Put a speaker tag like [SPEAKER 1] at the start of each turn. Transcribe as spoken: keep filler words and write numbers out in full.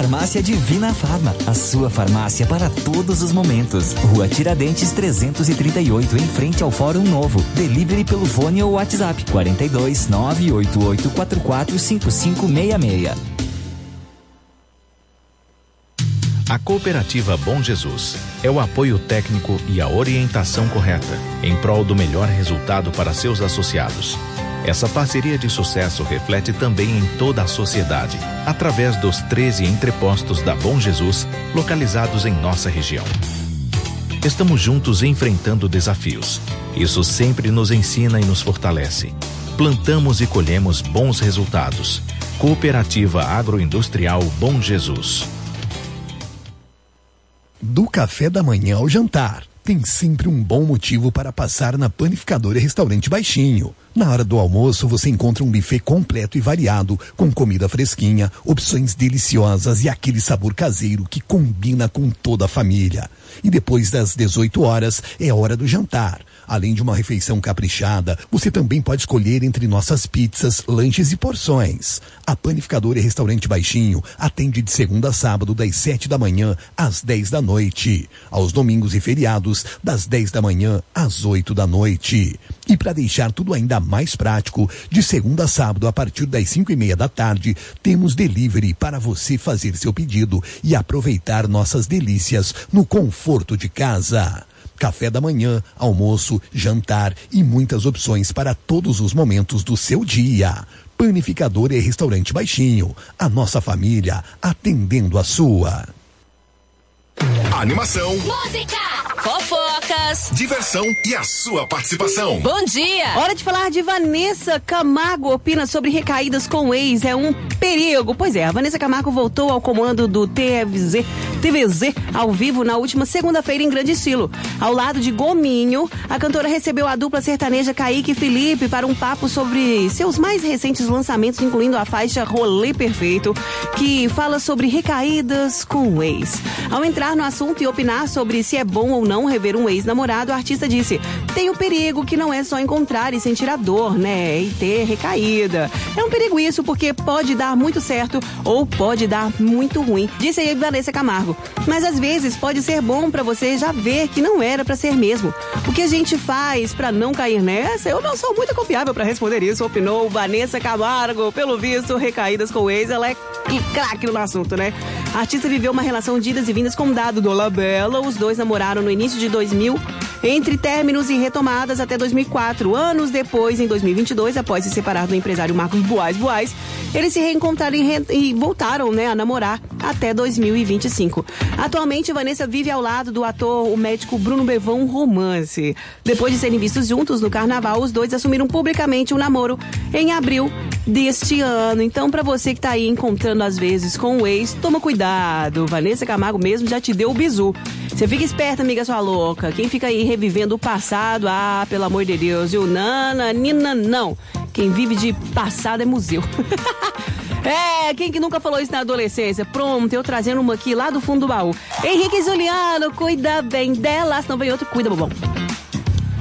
[SPEAKER 1] Farmácia Divina Farma, a sua farmácia para todos os momentos. Rua Tiradentes trezentos e trinta e oito, em frente ao Fórum Novo. Delivery pelo fone ou WhatsApp quarenta e dois, nove oito oito quatro quatro cinco cinco seis seis.
[SPEAKER 2] A Cooperativa Bom Jesus é o apoio técnico e a orientação correta em prol do melhor resultado para seus associados. Essa parceria de sucesso reflete também em toda a sociedade, através dos treze entrepostos da Bom Jesus, localizados em nossa região. Estamos juntos enfrentando desafios. Isso sempre nos ensina e nos fortalece. Plantamos e colhemos bons resultados. Cooperativa Agroindustrial Bom Jesus.
[SPEAKER 3] Do café da manhã ao jantar, tem sempre um bom motivo para passar na Panificadora Restaurante Baixinho. Na hora do almoço, você encontra um buffet completo e variado, com comida fresquinha, opções deliciosas e aquele sabor caseiro que combina com toda a família. E depois das dezoito horas, é hora do jantar. Além de uma refeição caprichada, você também pode escolher entre nossas pizzas, lanches e porções. A Panificadora e Restaurante Baixinho atende de segunda a sábado, das sete da manhã às dez da noite. Aos domingos e feriados, das dez da manhã às oito da noite. E para deixar tudo ainda mais prático, de segunda a sábado, a partir das cinco e meia da tarde, temos delivery para você fazer seu pedido e aproveitar nossas delícias no conforto de casa. Café da manhã, almoço, jantar e muitas opções para todos os momentos do seu dia. Panificadora e Restaurante Baixinho, a nossa família atendendo a sua.
[SPEAKER 4] Animação,
[SPEAKER 5] música, fofocas,
[SPEAKER 4] diversão e a sua participação.
[SPEAKER 5] Bom dia!
[SPEAKER 6] Hora de falar de Vanessa Camargo. Opina sobre recaídas com o ex. É um perigo. Pois é, a Vanessa Camargo voltou ao comando do T V Z, T V Z ao vivo na última segunda-feira em grande estilo. Ao lado de Gominho, a cantora recebeu a dupla sertaneja Kaique e Felipe para um papo sobre seus mais recentes lançamentos, incluindo a faixa Rolê Perfeito, que fala sobre recaídas com o ex. Ao entrar no assunto e opinar sobre se é bom ou não rever um ex-namorado, a artista disse: tem o perigo que não é só encontrar e sentir a dor, né? E ter recaída. É um perigo isso, porque pode dar muito certo ou pode dar muito ruim, disse aí Vanessa Camargo. Mas às vezes pode ser bom pra você já ver que não era pra ser mesmo. O que a gente faz pra não cair nessa? Eu não sou muito confiável pra responder isso, opinou Vanessa Camargo. Pelo visto, recaídas com o ex, ela é craque no assunto, né? A artista viveu uma relação de idas e vindas com Dado Dolabella. Os dois namoraram no início de dois mil, entre términos e retomadas até dois mil e quatro. Anos depois, em dois mil e vinte e dois, após se separar do empresário Marcos Boaz Boaz, eles se reencontraram e, re... e voltaram, né, a namorar até dois mil e vinte e cinco. Atualmente, Vanessa vive ao lado do ator, o médico Bruno Bevão, um romance. Depois de serem vistos juntos no carnaval, os dois assumiram publicamente um namoro em abril deste ano. Então, pra você que tá aí encontrando às vezes com o ex, toma cuidado. Vanessa Camargo mesmo já te deu o bizu. Você fica esperta, amiga sua louca. Quem fica aí revivendo o passado, ah, pelo amor de Deus. E o Nana, Nina, não. Quem vive de passado é museu. É, quem que nunca falou isso na adolescência? Pronto, eu trazendo uma aqui lá do fundo do baú. Henrique e Juliano, cuida bem dela, senão vem outro, cuida, bobão.